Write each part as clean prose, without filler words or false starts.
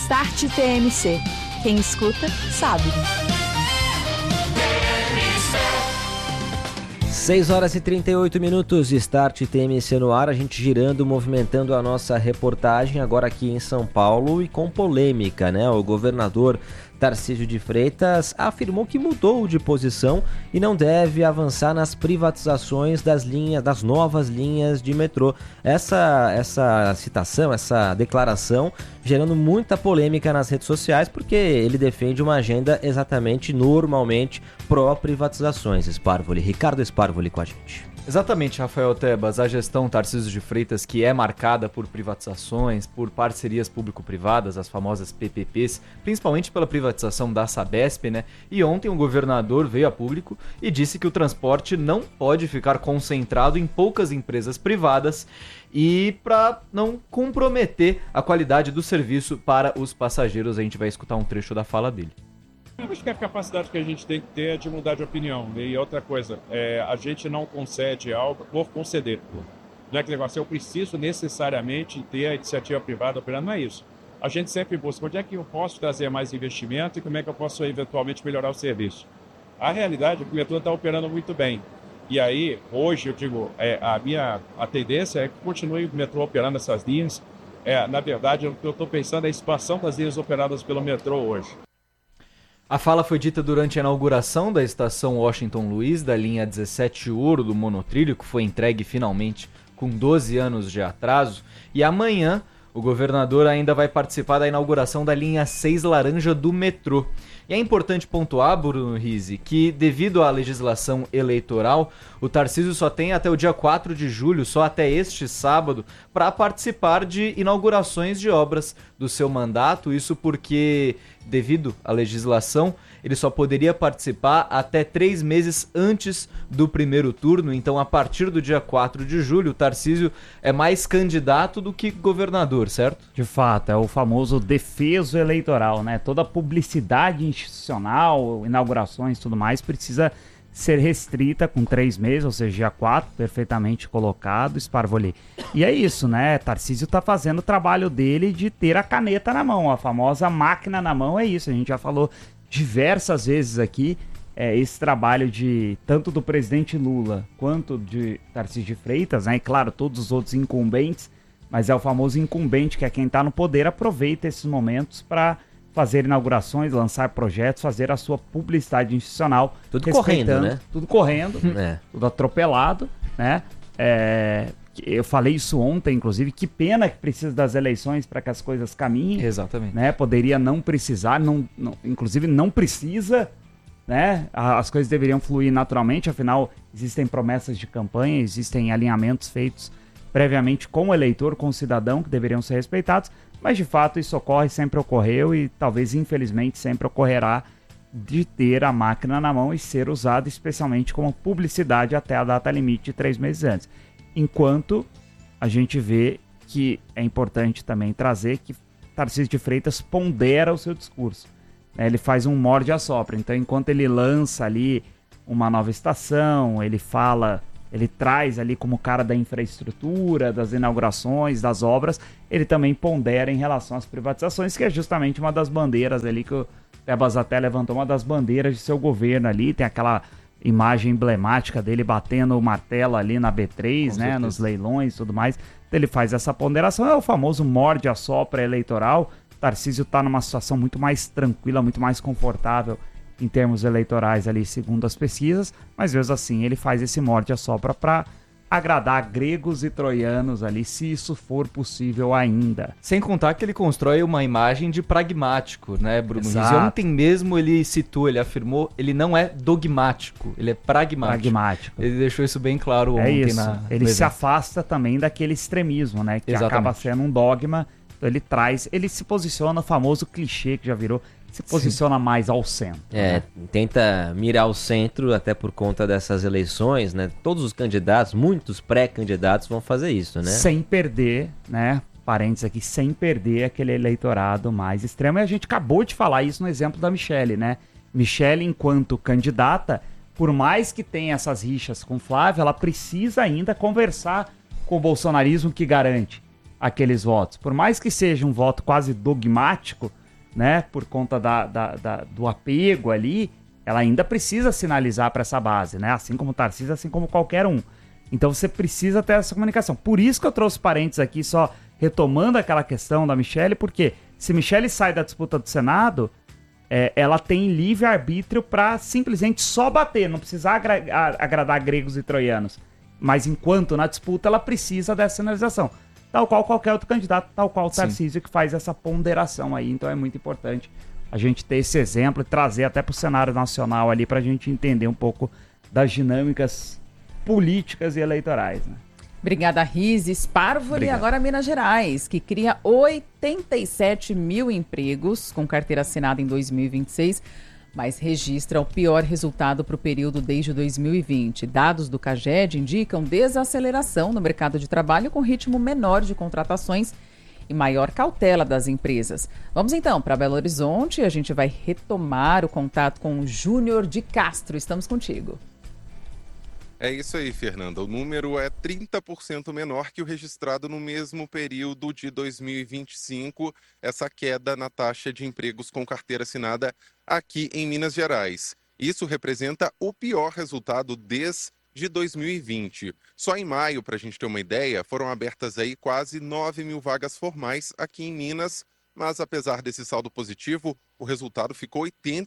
Start TMC. Quem escuta, sabe. 6h38, Start TMC no ar, a gente girando, movimentando a nossa reportagem agora aqui em São Paulo e com polêmica, né? O governador Tarcísio de Freitas afirmou que mudou de posição e não deve avançar nas privatizações das novas linhas de metrô. Essa citação, essa declaração, gerando muita polêmica nas redes sociais, porque ele defende uma agenda normalmente pró-privatizações. Ricardo Sparvoli com a gente. Exatamente, Rafael Tebas, a gestão Tarcísio de Freitas, que é marcada por privatizações, por parcerias público-privadas, as famosas PPPs, principalmente pela privatização da Sabesp, né? E ontem o governador veio a público e disse que o transporte não pode ficar concentrado em poucas empresas privadas e para não comprometer a qualidade do serviço para os passageiros. A gente vai escutar um trecho da fala dele. Eu acho que a capacidade que a gente tem que ter é de mudar de opinião. E outra coisa, a gente não concede algo por conceder. Não é que negócio, eu preciso necessariamente ter a iniciativa privada operando, não é isso. A gente sempre busca onde é que eu posso trazer mais investimento e como é que eu posso eventualmente melhorar o serviço. A realidade é que o metrô está operando muito bem. E aí, hoje, eu digo, a tendência é que continue o metrô operando essas linhas. Na verdade, o que eu estou pensando é a expansão das linhas operadas pelo metrô hoje. A fala foi dita durante a inauguração da estação Washington Luiz, da linha 17 Ouro do monotrilho, que foi entregue finalmente com 12 anos de atraso. E amanhã o governador ainda vai participar da inauguração da linha 6 Laranja do metrô. E é importante pontuar, Bruno Rizzi, que devido à legislação eleitoral, o Tarcísio só tem até o dia 4 de julho, só até este sábado, para participar de inaugurações de obras do seu mandato. Isso porque, devido à legislação, ele só poderia participar até 3 meses antes do primeiro turno. Então, a partir do dia 4 de julho, o Tarcísio é mais candidato do que governador, certo? De fato, é o famoso defeso eleitoral, né? Toda publicidade institucional, inaugurações e tudo mais, precisa ser restrita com 3 meses, ou seja, dia 4, perfeitamente colocado, Sparvoli. E é isso, né? Tarcísio tá fazendo o trabalho dele de ter a caneta na mão, a famosa máquina na mão, é isso. A gente já falou diversas vezes aqui, esse trabalho de tanto do presidente Lula quanto de Tarcísio de Freitas, né? E claro, todos os outros incumbentes, mas é o famoso incumbente, que é quem está no poder, aproveita esses momentos para fazer inaugurações, lançar projetos, fazer a sua publicidade institucional. Tudo correndo, né? Tudo correndo, tudo atropelado, né? Eu falei isso ontem, inclusive, que pena que precisa das eleições para que as coisas caminhem. Exatamente. Né? Poderia não precisar, inclusive não precisa, né? As coisas deveriam fluir naturalmente, afinal, existem promessas de campanha, existem alinhamentos feitos previamente com o eleitor, com o cidadão, que deveriam ser respeitados, mas de fato isso ocorre, sempre ocorreu e talvez infelizmente sempre ocorrerá de ter a máquina na mão e ser usada especialmente como publicidade até a data limite de 3 meses antes. Enquanto a gente vê que é importante também trazer que Tarcísio de Freitas pondera o seu discurso, né? Ele faz um morde-a-sopra, então enquanto ele lança ali uma nova estação, ele traz ali como cara da infraestrutura, das inaugurações, das obras, ele também pondera em relação às privatizações, que é justamente uma das bandeiras ali que o Tebas até levantou, uma das bandeiras de seu governo ali, tem aquela imagem emblemática dele batendo o martelo ali na B3, né, nos leilões e tudo mais. Então ele faz essa ponderação, é o famoso morde-a-sopra eleitoral. Tarcísio está numa situação muito mais tranquila, muito mais confortável em termos eleitorais ali, segundo as pesquisas, mas mesmo assim ele faz esse morde-a-sopra para agradar gregos e troianos ali, se isso for possível ainda. Sem contar que ele constrói uma imagem de pragmático, né, Bruno Rizzi? Ontem mesmo ele afirmou, ele não é dogmático, ele é pragmático. Ele deixou isso bem claro ontem. Ele se afasta também daquele extremismo, né, que acaba sendo um dogma. Então ele se posiciona, o famoso clichê que já virou, se posiciona mais ao centro. Né? Tenta mirar o centro, até por conta dessas eleições, né? Todos os candidatos, muitos pré-candidatos vão fazer isso, né? Sem perder, né? Parênteses aqui, sem perder aquele eleitorado mais extremo. E a gente acabou de falar isso no exemplo da Michelle, né? Michelle, enquanto candidata, por mais que tenha essas rixas com Flávio, ela precisa ainda conversar com o bolsonarismo que garante aqueles votos. Por mais que seja um voto quase dogmático, né, por conta do apego ali, ela ainda precisa sinalizar para essa base, né? Assim como o Tarcísio, assim como qualquer um. Então você precisa ter essa comunicação. Por isso que eu trouxe parênteses aqui, só retomando aquela questão da Michelle, porque se Michelle sai da disputa do Senado, ela tem livre-arbítrio para simplesmente só bater, não precisar agradar gregos e troianos. Mas enquanto na disputa ela precisa dessa sinalização. Tal qual qualquer outro candidato, tal qual o Tarcísio, que faz essa ponderação aí. Então é muito importante a gente ter esse exemplo e trazer até para o cenário nacional ali para a gente entender um pouco das dinâmicas políticas e eleitorais, né? Obrigada, Rize. Spárvore, e agora Minas Gerais, que cria 87 mil empregos com carteira assinada em 2026, mas registra o pior resultado para o período desde 2020. Dados do CAGED indicam desaceleração no mercado de trabalho com ritmo menor de contratações e maior cautela das empresas. Vamos então para Belo Horizonte, a gente vai retomar o contato com o Júnior de Castro. Estamos contigo. É isso aí, Fernanda. O número é 30% menor que o registrado no mesmo período de 2025, essa queda na taxa de empregos com carteira assinada aqui em Minas Gerais. Isso representa o pior resultado desde 2020. Só em maio, para a gente ter uma ideia, foram abertas aí quase 9 mil vagas formais aqui em Minas, mas apesar desse saldo positivo, o resultado ficou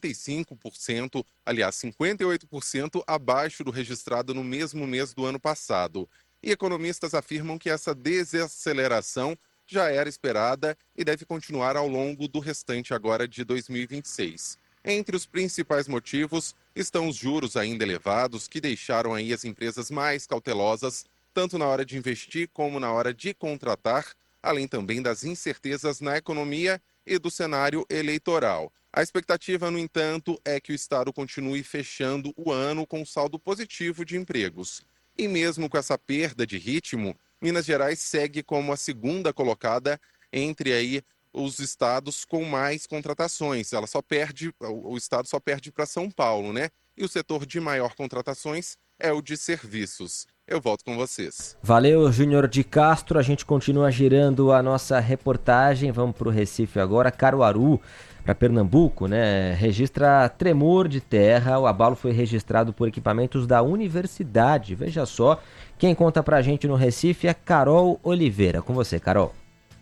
85%, aliás, 58% abaixo do registrado no mesmo mês do ano passado. E economistas afirmam que essa desaceleração já era esperada e deve continuar ao longo do restante agora de 2026. Entre os principais motivos estão os juros ainda elevados, que deixaram aí as empresas mais cautelosas, tanto na hora de investir como na hora de contratar, além também das incertezas na economia e do cenário eleitoral. A expectativa, no entanto, é que o Estado continue fechando o ano com saldo positivo de empregos. E mesmo com essa perda de ritmo, Minas Gerais segue como a segunda colocada entre aí os estados com mais contratações. O Estado só perde para São Paulo, né? E o setor de maior contratações é o de serviços. Eu volto com vocês. Valeu, Júnior de Castro. A gente continua girando a nossa reportagem. Vamos para o Recife agora. Caruaru, para Pernambuco, né? Registra tremor de terra. O abalo foi registrado por equipamentos da universidade. Veja só. Quem conta para a gente no Recife é Carol Oliveira. Com você, Carol.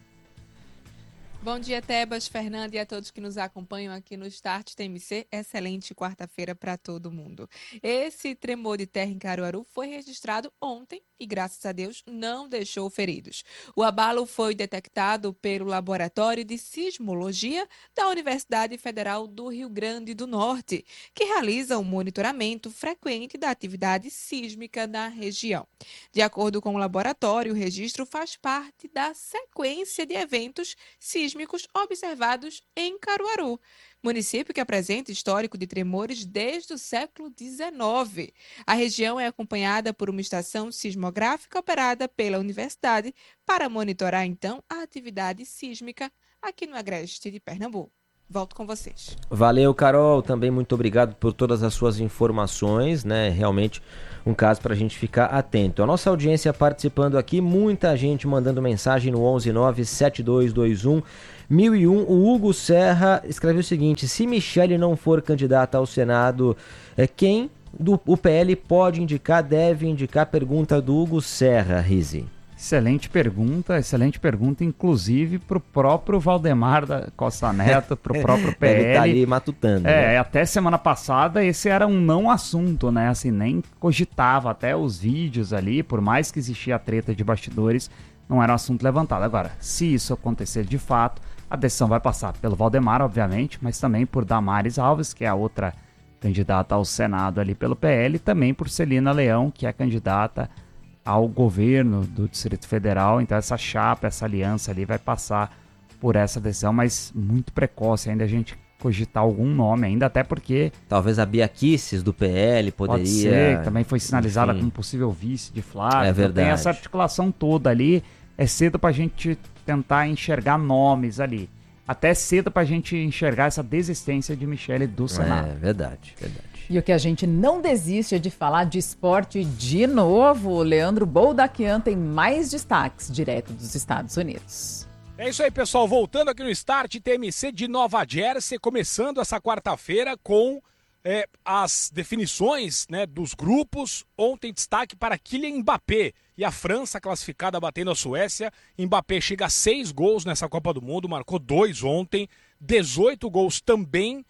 Bom dia, Tebas, Fernanda e a todos que nos acompanham aqui no Start TMC. Excelente quarta-feira para todo mundo. Esse tremor de terra em Caruaru foi registrado ontem e, graças a Deus, não deixou feridos. O abalo foi detectado pelo Laboratório de Sismologia da Universidade Federal do Rio Grande do Norte, que realiza um monitoramento frequente da atividade sísmica na região. De acordo com o laboratório, o registro faz parte da sequência de eventos sísmicos observados em Caruaru, município que apresenta histórico de tremores desde o século XIX. A região é acompanhada por uma estação sismográfica operada pela universidade para monitorar, então, a atividade sísmica aqui no agreste de Pernambuco. Volto com vocês. Valeu, Carol. Também muito obrigado por todas as suas informações, né? Realmente um caso para a gente ficar atento. A nossa audiência participando aqui, muita gente mandando mensagem no 1197221 1001. O Hugo Serra escreveu o seguinte: se Michelle não for candidata ao Senado, quem o PL pode indicar, deve indicar? Pergunta do Hugo Serra, Rize. Excelente pergunta, inclusive para o próprio Valdemar da Costa Neto, para o próprio PL. Ele tá ali matutando. Né? Até semana passada esse era um não assunto, né? Assim, nem cogitava, até os vídeos ali, por mais que existia a treta de bastidores, não era um assunto levantado. Agora, se isso acontecer de fato, a decisão vai passar pelo Valdemar, obviamente, mas também por Damares Alves, que é a outra candidata ao Senado ali pelo PL, e também por Celina Leão, que é candidata ao governo do Distrito Federal. Então essa chapa, essa aliança ali vai passar por essa decisão, mas muito precoce ainda a gente cogitar algum nome ainda, até porque... Talvez a Bia Kicis do PL poderia... Pode ser, que também foi sinalizada como possível vice de Flávio. É verdade. Então tem essa articulação toda ali, é cedo pra gente tentar enxergar nomes ali. Até cedo pra gente enxergar essa desistência de Michelle do Senado. É verdade, verdade. E o que a gente não desiste é de falar de esporte de novo. O Leandro Boldaquian tem mais destaques direto dos Estados Unidos. É isso aí, pessoal. Voltando aqui no Start TMC de Nova Jersey, começando essa quarta-feira com as definições, né, dos grupos. Ontem destaque para Kylian Mbappé e a França classificada batendo a Suécia. Mbappé chega a 6 gols nessa Copa do Mundo, marcou 2 ontem, 18 gols também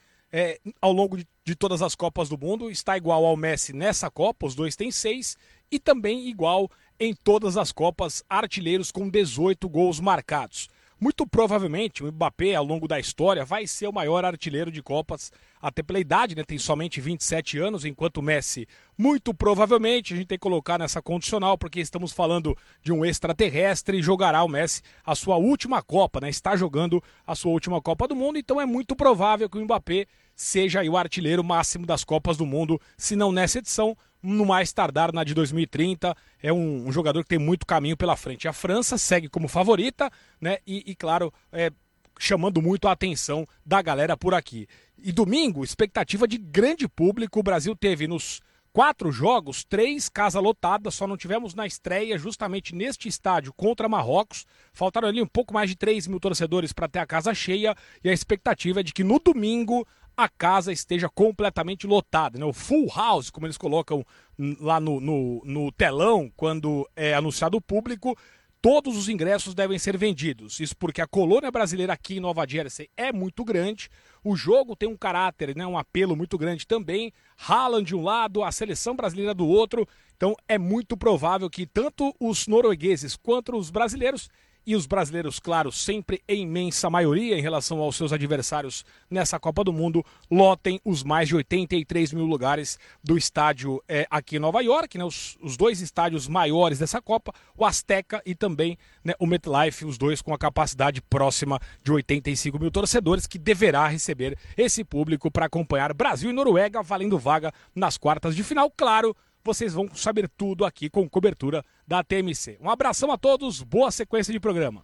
ao longo de todas as Copas do Mundo. Está igual ao Messi nessa Copa, os dois têm 6, e também igual em todas as Copas, artilheiros com 18 gols marcados. Muito provavelmente o Mbappé, ao longo da história, vai ser o maior artilheiro de Copas, até pela idade, né? Tem somente 27 anos, enquanto o Messi, muito provavelmente, a gente tem que colocar nessa condicional, porque estamos falando de um extraterrestre, e jogará o Messi a sua última Copa, né? Está jogando a sua última Copa do Mundo, então é muito provável que o Mbappé seja aí o artilheiro máximo das Copas do Mundo, se não nessa edição, no mais tardar na de 2030. É um jogador que tem muito caminho pela frente. A França segue como favorita, né? E claro, chamando muito a atenção da galera por aqui. E domingo, expectativa de grande público. O Brasil teve nos 4 jogos, 3 casa lotada, só não tivemos na estreia justamente neste estádio contra Marrocos. Faltaram ali um pouco mais de 3 mil torcedores para ter a casa cheia, e a expectativa é de que no domingo a casa esteja completamente lotada, né? O full house, como eles colocam lá no telão, quando é anunciado o público, todos os ingressos devem ser vendidos. Isso porque a colônia brasileira aqui em Nova Jersey é muito grande, o jogo tem um caráter, né, um apelo muito grande também, Haaland de um lado, a seleção brasileira do outro, então é muito provável que tanto os noruegueses quanto os brasileiros, e os brasileiros, claro, sempre em imensa maioria em relação aos seus adversários nessa Copa do Mundo, lotem os mais de 83 mil lugares do estádio aqui em Nova York, né, os 2 estádios maiores dessa Copa, o Azteca e também, né, o MetLife, os 2 com a capacidade próxima de 85 mil torcedores, que deverá receber esse público para acompanhar Brasil e Noruega valendo vaga nas quartas de final, claro. Vocês vão saber tudo aqui com cobertura da TMC. Um abração a todos, boa sequência de programa.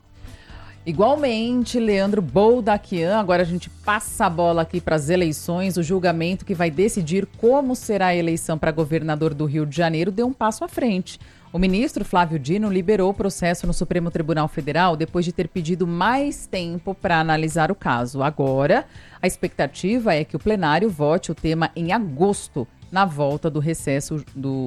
Igualmente, Leandro Boldaquian. Agora a gente passa a bola aqui para as eleições. O julgamento que vai decidir como será a eleição para governador do Rio de Janeiro deu um passo à frente. O ministro Flávio Dino liberou o processo no Supremo Tribunal Federal depois de ter pedido mais tempo para analisar o caso. Agora, a expectativa é que o plenário vote o tema em agosto, na volta do recesso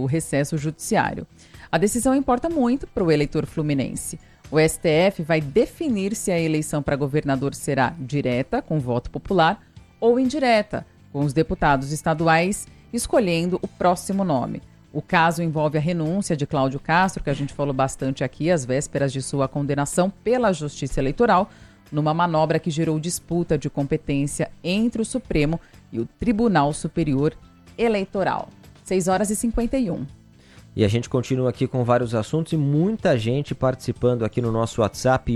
judiciário. A decisão importa muito para o eleitor fluminense. O STF vai definir se a eleição para governador será direta, com voto popular, ou indireta, com os deputados estaduais escolhendo o próximo nome. O caso envolve a renúncia de Cláudio Castro, que a gente falou bastante aqui, às vésperas de sua condenação pela Justiça Eleitoral, numa manobra que gerou disputa de competência entre o Supremo e o Tribunal Superior Eleitoral. 6h51. E a gente continua aqui com vários assuntos e muita gente participando aqui no nosso WhatsApp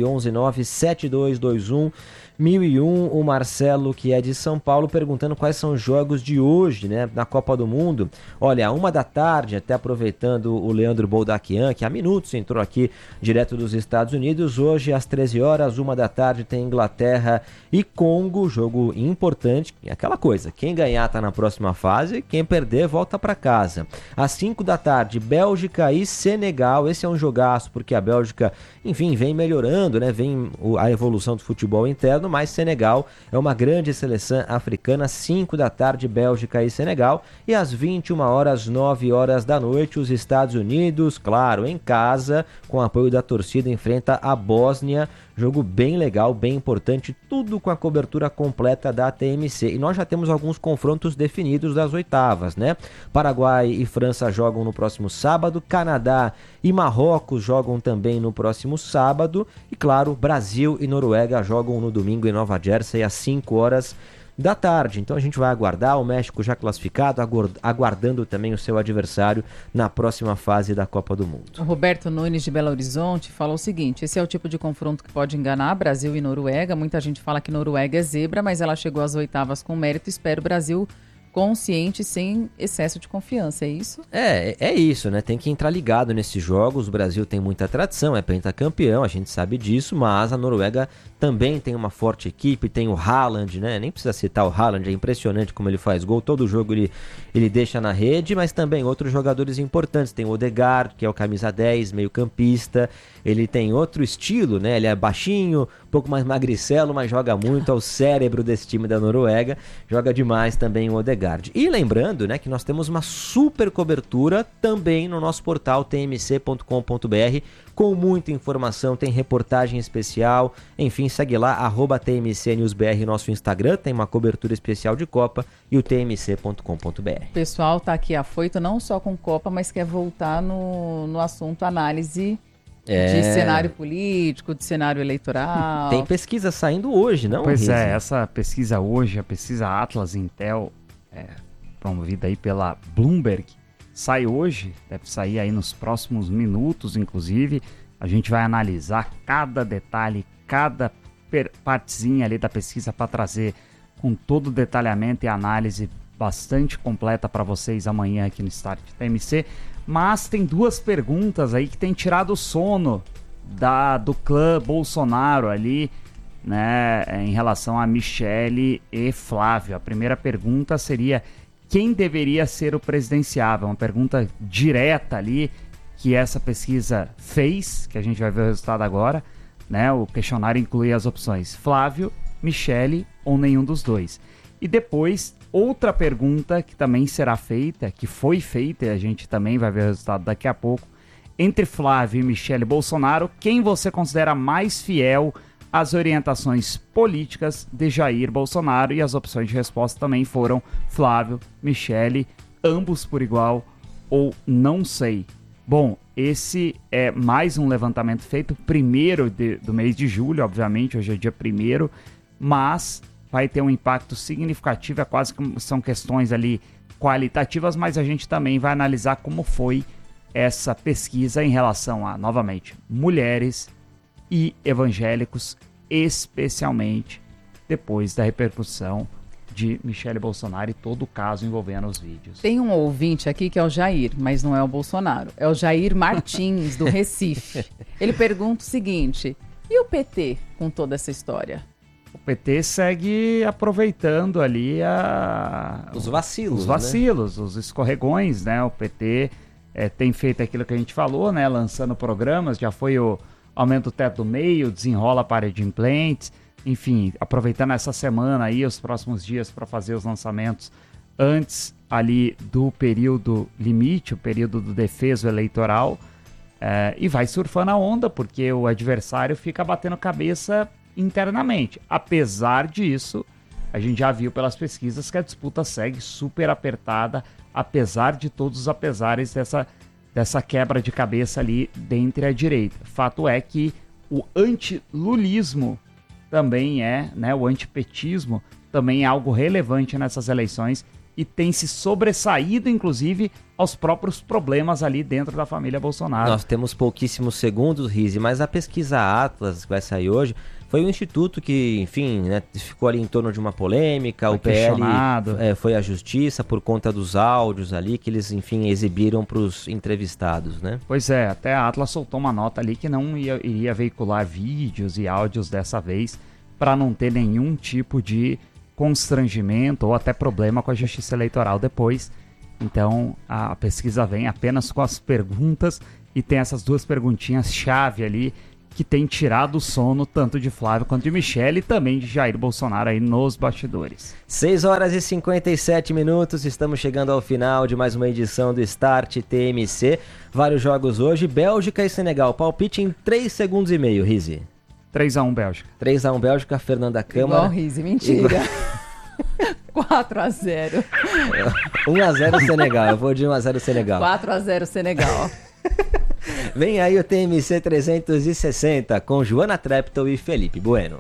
1197221 1001. O Marcelo, que é de São Paulo, perguntando quais são os jogos de hoje, né, na Copa do Mundo. Olha, 1h, até aproveitando o Leandro Boldaquian, que há minutos entrou aqui direto dos Estados Unidos. Hoje, às 13h, 1h, tem Inglaterra e Congo, jogo importante. É aquela coisa, quem ganhar tá na próxima fase, quem perder volta para casa. Às 5h, Bélgica e Senegal. Esse é um jogaço, porque a Bélgica, enfim, vem melhorando, né? Vem a evolução do futebol interno, mas Senegal é uma grande seleção africana. 5h, Bélgica e Senegal. E às 21h, 9h, os Estados Unidos, claro, em casa, com apoio da torcida, enfrenta a Bósnia. Jogo bem legal, bem importante, tudo com a cobertura completa da TMC. E nós já temos alguns confrontos definidos das oitavas, né? Paraguai e França jogam no próximo sábado, Canadá e Marrocos jogam também no próximo sábado. E claro, Brasil e Noruega jogam no domingo em Nova Jersey às 5h. Então a gente vai aguardar o México já classificado, aguardando também o seu adversário na próxima fase da Copa do Mundo. O Roberto Nunes de Belo Horizonte falou o seguinte: esse é o tipo de confronto que pode enganar Brasil e Noruega. Muita gente fala que Noruega é zebra, mas ela chegou às oitavas com mérito. Espero o Brasil consciente, sem excesso de confiança, é isso? É isso, né? Tem que entrar ligado nesses jogos. O Brasil tem muita tradição, é pentacampeão, a gente sabe disso, mas a Noruega também tem uma forte equipe, tem o Haaland, né? Nem precisa citar o Haaland, é impressionante como ele faz gol, todo jogo ele deixa na rede, mas também outros jogadores importantes, tem o Odegaard, que é o camisa 10, meio campista, ele tem outro estilo, né? Ele é baixinho, um pouco mais magricelo, mas joga muito, é o cérebro desse time da Noruega, joga demais também o Odegaard. E lembrando, né, que nós temos uma super cobertura também no nosso portal tmc.com.br, com muita informação, tem reportagem especial, enfim, segue lá, @tmcnewsbr, nosso Instagram, tem uma cobertura especial de Copa, e o tmc.com.br. O pessoal tá aqui afoito não só com Copa, mas quer voltar no assunto análise de cenário político, de cenário eleitoral. Tem pesquisa saindo hoje, não? Pois Rizzi? Essa pesquisa hoje, a pesquisa Atlas Intel, promovida aí pela Bloomberg, sai hoje, deve sair aí nos próximos minutos, inclusive. A gente vai analisar cada detalhe, cada partezinha ali da pesquisa para trazer com todo o detalhamento e análise bastante completa para vocês amanhã aqui no Start TMC. Mas tem duas perguntas aí que tem tirado o sono do clã Bolsonaro ali, né, em relação a Michele e Flávio. A primeira pergunta seria: quem deveria ser o presidenciável? Uma pergunta direta ali que essa pesquisa fez, que a gente vai ver o resultado agora, né? O questionário inclui as opções Flávio, Michele ou nenhum dos dois. E depois, outra pergunta que também será feita, que foi feita, e a gente também vai ver o resultado daqui a pouco, entre Flávio e Michele Bolsonaro, quem você considera mais fiel às orientações políticas de Jair Bolsonaro? E as opções de resposta também foram Flávio, Michele, ambos por igual ou não sei. Bom, esse é mais um levantamento feito primeiro do mês de julho, obviamente, hoje é dia 1º, mas vai ter um impacto significativo, é quase que são questões ali qualitativas, mas a gente também vai analisar como foi essa pesquisa em relação a, novamente, mulheres e evangélicos, especialmente depois da repercussão de Michele Bolsonaro e todo o caso envolvendo os vídeos. Tem um ouvinte aqui que é o Jair, mas não é o Bolsonaro. É o Jair Martins, do Recife. Ele pergunta o seguinte: e o PT com toda essa história? O PT segue aproveitando ali os vacilos. Os vacilos, né? Os escorregões, né? O PT tem feito aquilo que a gente falou, né? Lançando programas, já foi o aumento do teto do meio, desenrola a parede de implantes, enfim, aproveitando essa semana aí, os próximos dias para fazer os lançamentos antes ali do período limite, o período do defeso eleitoral, e vai surfando a onda, porque o adversário fica batendo cabeça internamente. Apesar disso, a gente já viu pelas pesquisas que a disputa segue super apertada, apesar de todos os apesares dessa quebra de cabeça ali dentre a direita. Fato é que o antilulismo também né, o antipetismo também é algo relevante nessas eleições e tem se sobressaído, inclusive, aos próprios problemas ali dentro da família Bolsonaro. Nós temos pouquíssimos segundos, Rizzi, mas a pesquisa Atlas, que vai sair hoje, foi um instituto que, enfim, né, ficou ali em torno de uma polêmica, foi o PL foi à justiça por conta dos áudios ali que eles, enfim, exibiram para os entrevistados, né? Pois é, até a Atlas soltou uma nota ali que não iria veicular vídeos e áudios dessa vez para não ter nenhum tipo de constrangimento ou até problema com a justiça eleitoral depois. Então a pesquisa vem apenas com as perguntas e tem essas duas perguntinhas-chave ali que tem tirado o sono tanto de Flávio quanto de Michele e também de Jair Bolsonaro aí nos bastidores. 6h57, estamos chegando ao final de mais uma edição do Start TMC. Vários jogos hoje, Bélgica e Senegal, palpite em 3 segundos e meio, Rizzi. 3-1 Bélgica. 3-1 Bélgica, Fernanda Câmara. Igual Rizzi, mentira. 4-0. 1-0 Senegal, eu vou de 1-0 Senegal. 4-0 Senegal. Vem aí o TMC 360 com Joana Treptow e Felipe Bueno.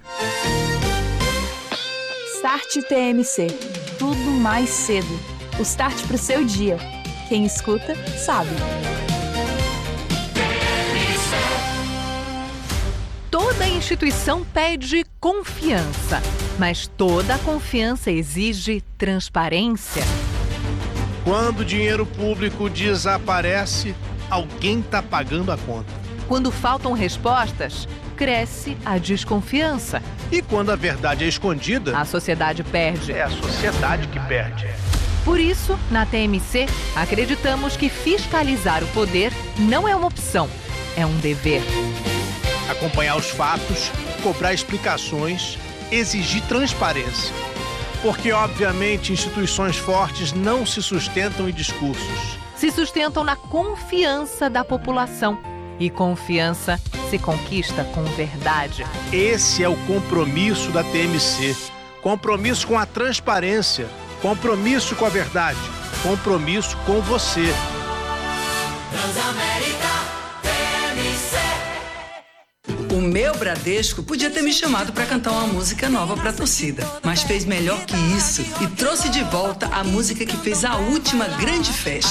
Start TMC. Tudo mais cedo. O start pro seu dia. Quem escuta, sabe. Toda a instituição pede confiança, mas toda confiança exige transparência. Quando o dinheiro público desaparece, alguém está pagando a conta. Quando faltam respostas, cresce a desconfiança. E quando a verdade é escondida, a sociedade perde. É a sociedade que perde. Por isso, na TMC, acreditamos que fiscalizar o poder não é uma opção, é um dever. Acompanhar os fatos, cobrar explicações, exigir transparência. Porque, obviamente, instituições fortes não se sustentam em discursos. Se sustentam na confiança da população. E confiança se conquista com verdade. Esse é o compromisso da TMC. Compromisso com a transparência. Compromisso com a verdade. Compromisso com você. Transamérica TMC. O meu Bradesco podia ter me chamado para cantar uma música nova para a torcida, mas fez melhor que isso e trouxe de volta a música que fez a última grande festa.